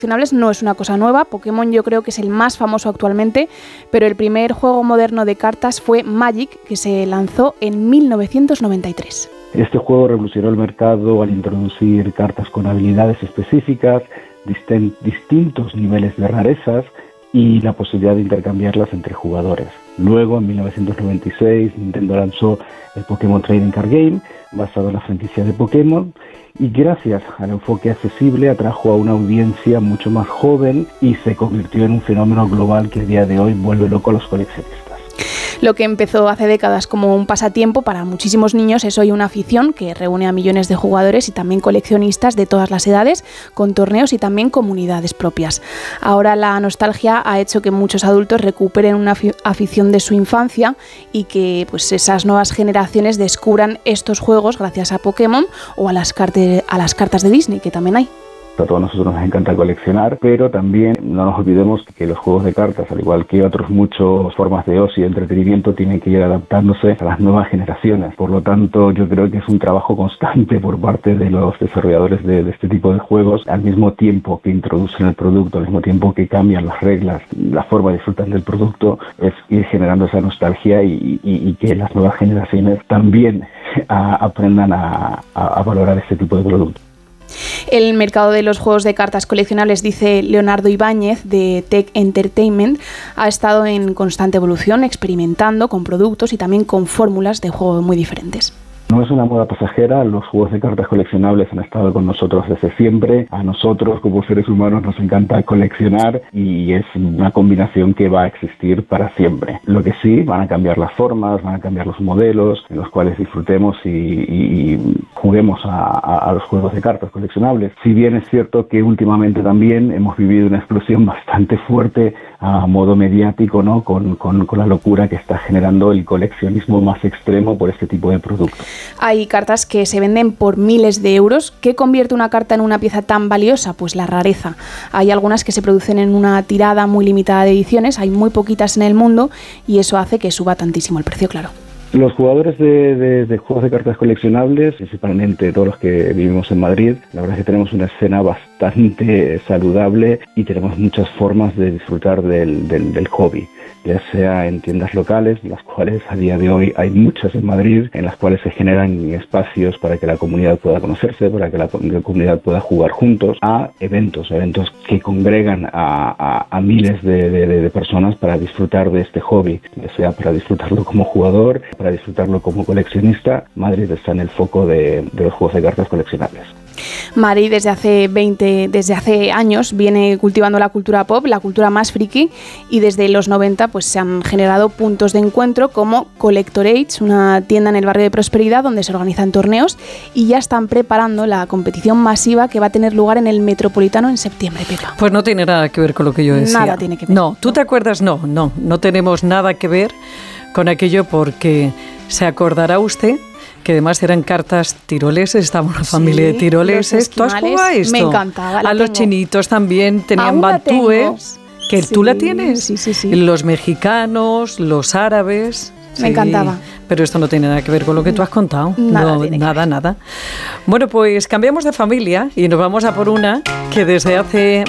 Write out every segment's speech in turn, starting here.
No es una cosa nueva, Pokémon yo creo que es el más famoso actualmente, pero el primer juego moderno de cartas fue Magic, que se lanzó en 1993. Este juego revolucionó el mercado al introducir cartas con habilidades específicas, distintos niveles de rarezas y la posibilidad de intercambiarlas entre jugadores. Luego, en 1996, Nintendo lanzó el Pokémon Trading Card Game, basado en la franquicia de Pokémon, y gracias al enfoque accesible atrajo a una audiencia mucho más joven y se convirtió en un fenómeno global que a día de hoy vuelve loco a los coleccionistas. Lo que empezó hace décadas como un pasatiempo para muchísimos niños es hoy una afición que reúne a millones de jugadores y también coleccionistas de todas las edades, con torneos y también comunidades propias. Ahora la nostalgia ha hecho que muchos adultos recuperen una afición de su infancia y que pues esas nuevas generaciones descubran estos juegos gracias a Pokémon o a las cartas de Disney, que también hay. A todos nosotros nos encanta coleccionar, pero también no nos olvidemos que los juegos de cartas, al igual que otras muchas formas de ocio y entretenimiento, tienen que ir adaptándose a las nuevas generaciones. Por lo tanto, yo creo que es un trabajo constante por parte de los desarrolladores de este tipo de juegos, al mismo tiempo que introducen el producto, al mismo tiempo que cambian las reglas, la forma de disfrutar del producto, es ir generando esa nostalgia y que las nuevas generaciones también aprendan a valorar este tipo de productos. El mercado de los juegos de cartas coleccionables, dice Leonardo Ibáñez de Tech Entertainment, ha estado en constante evolución, experimentando con productos y también con fórmulas de juego muy diferentes. No es una moda pasajera, los juegos de cartas coleccionables han estado con nosotros desde siempre. A nosotros como seres humanos nos encanta coleccionar y es una combinación que va a existir para siempre. Lo que sí, van a cambiar las formas, van a cambiar los modelos en los cuales disfrutemos y juguemos a los juegos de cartas coleccionables. Si bien es cierto que últimamente también hemos vivido una explosión bastante fuerte a modo mediático, ¿no? Con la locura que está generando el coleccionismo más extremo por este tipo de productos. Hay cartas que se venden por miles de euros. ¿Qué convierte una carta en una pieza tan valiosa? Pues la rareza. Hay algunas que se producen en una tirada muy limitada de ediciones, hay muy poquitas en el mundo y eso hace que suba tantísimo el precio, claro. Los jugadores de juegos de cartas coleccionables, principalmente todos los que vivimos en Madrid, la verdad es que tenemos una escena bastante saludable y tenemos muchas formas de disfrutar del hobby, ya sea en tiendas locales, las cuales a día de hoy hay muchas en Madrid, en las cuales se generan espacios para que la comunidad pueda conocerse, para que la comunidad pueda jugar juntos, a eventos que congregan a miles de personas para disfrutar de este hobby, ya sea para disfrutarlo como jugador, para disfrutarlo como coleccionista. Madrid está en el foco de los juegos de cartas coleccionables. Madrid desde hace años viene cultivando la cultura pop, la cultura más friki, y desde los 90 pues se han generado puntos de encuentro como Collectorage, una tienda en el barrio de Prosperidad donde se organizan torneos y ya están preparando la competición masiva que va a tener lugar en el Metropolitano en septiembre, Pepa. Pues no tiene nada que ver con lo que yo decía. Nada tiene que ver. No, ¿tú te acuerdas? No tenemos nada que ver con aquello porque se acordará usted que además eran cartas tiroleses, estaba una familia de tiroleses. ¿Tú has jugado a esto? Me encantaba. A los chinitos también tenían bantúes. ¿Que tú la tienes? Sí. Los mexicanos, los árabes. Me encantaba. Pero esto no tiene nada que ver con lo que tú has contado. Nada. Bueno, pues cambiamos de familia y nos vamos a por una que desde hace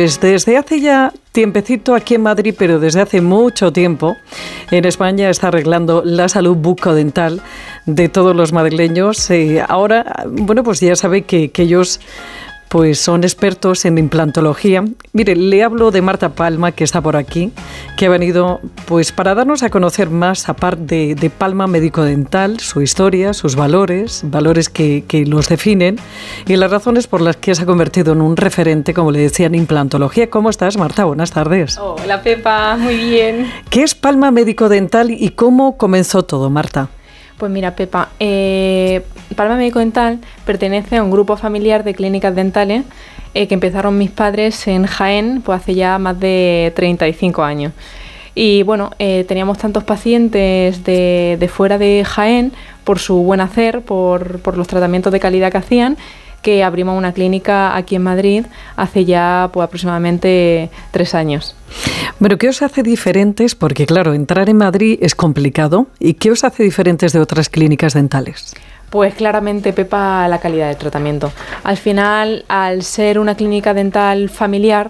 ya tiempecito aquí en Madrid, pero desde hace mucho tiempo en España está arreglando la salud bucodental de todos los madrileños. Ahora, bueno, pues ya sabe que ellos pues son expertos en implantología. Mire, le hablo de Marta Palma, que está por aquí, que ha venido pues para darnos a conocer más, aparte de Palma Médico Dental, su historia, sus valores que los definen y las razones por las que se ha convertido en un referente, como le decía, en implantología. ¿Cómo estás, Marta? Buenas tardes. Hola, Pepa, muy bien. ¿Qué es Palma Médico Dental y cómo comenzó todo, Marta? Pues mira, Pepa, Palma Médico Dental pertenece a un grupo familiar de clínicas dentales que empezaron mis padres en Jaén pues hace ya más de 35 años. Y bueno, teníamos tantos pacientes de fuera de Jaén por su buen hacer, por los tratamientos de calidad que hacían, que abrimos una clínica aquí en Madrid hace ya pues aproximadamente 3 años. Bueno, ¿qué os hace diferentes? Porque claro, entrar en Madrid es complicado. ¿Y qué os hace diferentes de otras clínicas dentales? Pues claramente, Pepa, la calidad del tratamiento. Al final, al ser una clínica dental familiar,